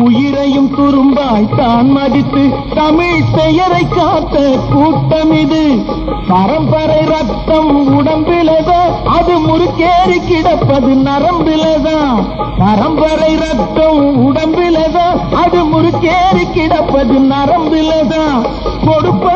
உயிரையும் துரும்பாய் தான் மதித்து தமிழ் பெயரை காத்த கூட்டம் இது. பரம்பரை ரத்தம் உடம்பிலதா, அது முறுக்கேறி கிடப்பது நரம்பிலதா. பரம்பரை ரத்தம் உடம்பிலதா, அது முறுக்கேறி கிடப்பது நரம்பிலதா. கொடுப்ப